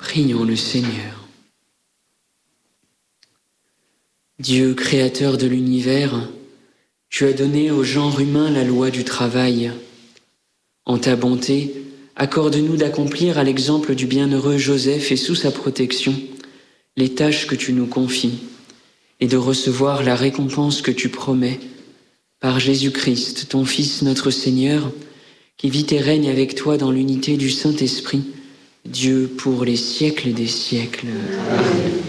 Prions le Seigneur. Dieu, créateur de l'univers, tu as donné au genre humain la loi du travail. En ta bonté, accorde-nous d'accomplir à l'exemple du bienheureux Joseph et sous sa protection les tâches que tu nous confies et de recevoir la récompense que tu promets par Jésus-Christ, ton Fils notre Seigneur, qui vit et règne avec toi dans l'unité du Saint-Esprit, Dieu pour les siècles des siècles. Amen.